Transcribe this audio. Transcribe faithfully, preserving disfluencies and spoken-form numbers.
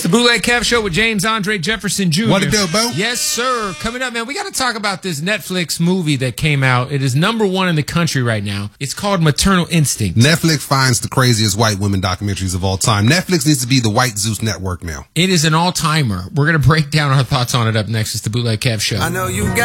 Bootleg Kev Show with James Andre Jefferson Junior What it do, Bo? Yes, sir. Coming up, man, we got to talk about this Netflix movie that came out. It is number one in the country right now. It's called Maternal Instinct. Netflix finds the craziest white women documentaries of all time. Netflix needs to be the White Zeus Network now. It is an all-timer. We're going to break down our thoughts on it up next. It's the Bootleg Kev Show. I know you got